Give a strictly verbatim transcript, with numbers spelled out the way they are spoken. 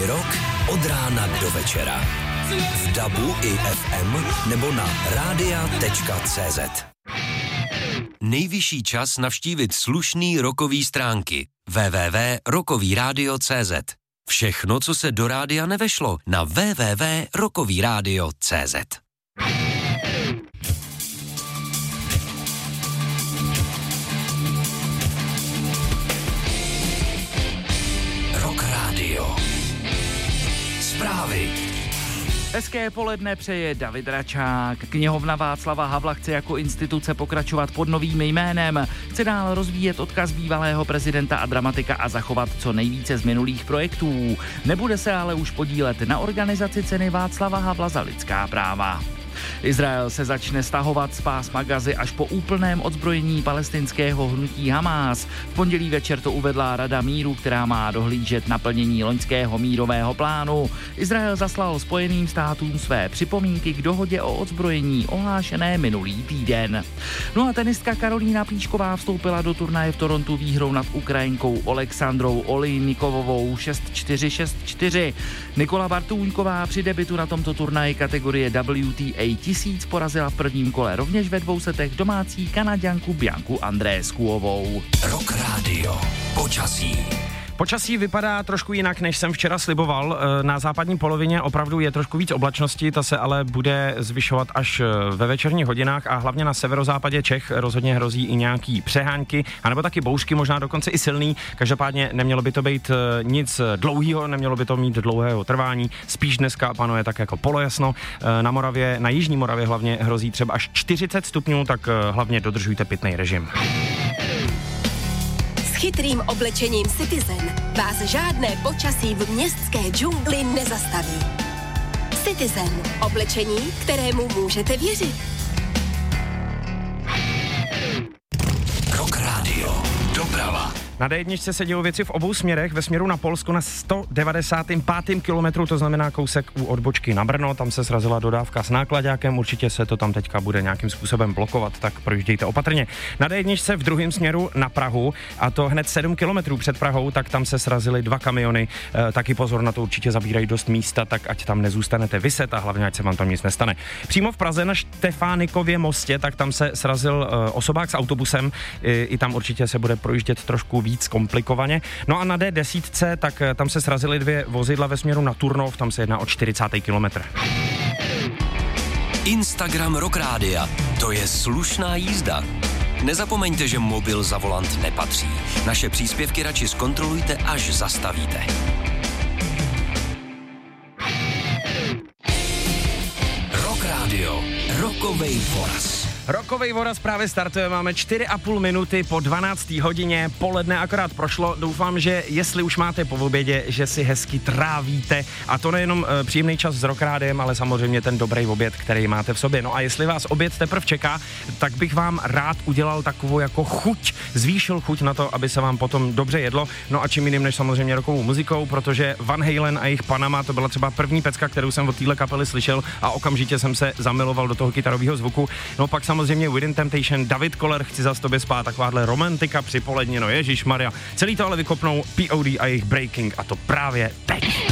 Rock od rána do večera. V dabu i ef em nebo na rádia tečka cé zet. Nejvyšší čas navštívit slušný rockový stránky w w w tečka rockový rádio tečka cé zet. Všechno, co se do rádia nevešlo, na w w w tečka rockový rádio tečka cé zet. Rock Radio. Zprávy. Hezké poledne přeje David Račák. Knihovna Václava Havla chce jako instituce pokračovat pod novým jménem. Chce dál rozvíjet odkaz bývalého prezidenta a dramatika a zachovat co nejvíce z minulých projektů. Nebude se ale už podílet na organizaci ceny Václava Havla za lidská práva. Izrael se začne stahovat z pásma Gazy až po úplném odzbrojení palestinského hnutí Hamás. V pondělí večer to uvedla Rada míru, která má dohlížet na plnění loňského mírového plánu. Izrael zaslal Spojeným státům své připomínky k dohodě o odzbrojení ohlášené minulý týden. No a tenistka Karolína Plíšková vstoupila do turnaje v Torontu výhrou nad Ukrajinkou Oleksandrou Olejnikovovou šest čtyři šest čtyři. Nikola Bartůňková při debutu na tomto turnaji kategorie W T A tisíc porazila v prvním kole rovněž ve dvou setech domácí Kanaďanku Bianku Andréskuovou. Rock Radio. Počasí. Počasí vypadá trošku jinak, než jsem včera sliboval. Na západní polovině opravdu je trošku víc oblačnosti, ta se ale bude zvyšovat až ve večerních hodinách a hlavně na severozápadě Čech rozhodně hrozí i nějaký přehánky, anebo taky bouřky, možná dokonce i silný. Každopádně nemělo by to být nic dlouhého, nemělo by to mít dlouhého trvání. Spíš dneska panuje tak jako polojasno. Na Moravě, na jižní Moravě hlavně hrozí třeba až čtyřicet stupňů, tak hlavně dodržujte pitný režim. Chytrým oblečením Citizen vás žádné počasí v městské džungli nezastaví. Citizen. Oblečení, kterému můžete věřit. Rock Radio. Doprava. Na dé jedna se dějou věci v obou směrech. Ve směru na Polsko na sto devadesátém pátém kilometru, to znamená kousek u odbočky na Brno, tam se srazila dodávka s nákladákem, určitě se to tam teďka bude nějakým způsobem blokovat, tak projíždějte opatrně. Na dé jedna se v druhém směru na Prahu, a to hned sedm kilometrů před Prahou, tak tam se srazily dva kamiony, e, taky pozor na to, určitě zabírají dost místa, tak ať tam nezůstanete viset a hlavně ať se vám tam nic nestane. Přímo v Praze na Štefánikově mostě, tak tam se srazil e, osobák s autobusem, e, i tam určitě se bude projíždět trošku víc komplikovaně. No a na dé deset, tak tam se srazily dvě vozidla ve směru na Turnov, tam se jedná o čtyřicátý kilometr. Instagram Rock Rádia. To je slušná jízda. Nezapomeňte, že mobil za volant nepatří. Naše příspěvky radši zkontrolujte, až zastavíte. Rock Radio. Rockovej voraz. Rokovej voraz právě startuje, máme čtyři a půl minuty po dvanácté hodině, poledne akorát prošlo, doufám, že jestli už máte po obědě, že si hezky trávíte a to nejenom e, příjemný čas s Rock Rádiem, ale samozřejmě ten dobrý oběd, který máte v sobě. No a jestli vás oběd teprve čeká, tak bych vám rád udělal takovou jako chuť, zvýšil chuť na to, aby se vám potom dobře jedlo, no a čím jiným než samozřejmě rockovou muzikou, protože Van Halen a jejich Panama, to byla třeba první pecka, kterou jsem od téhle kapely slyšel a okamžitě jsem se zamiloval do toho kytarového zvuku. No pak samozřejmě Within Temptation, David Koller, Chci za tobě spát, takováhle romantika při poledně, no ježišmarja. Celý to ale vykopnou P O D a jejich Breaking a to právě teď.